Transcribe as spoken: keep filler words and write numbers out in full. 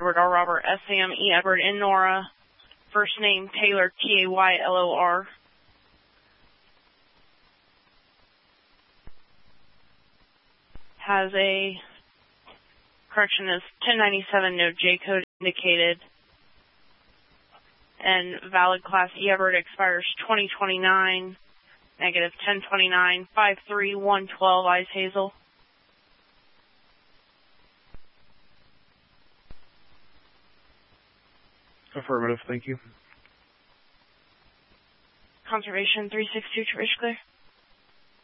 Edward R. Robert, S. Sam, E. Edward, N. Nora. First name Taylor, T A Y L O R. Has a, correction is ten ninety-seven, no J code indicated. And valid class E. Edward expires twenty twenty-nine, negative ten twenty-nine, five three one twelve, Eyes Hazel. Affirmative, thank you. Conservation three six two, Trish Clear.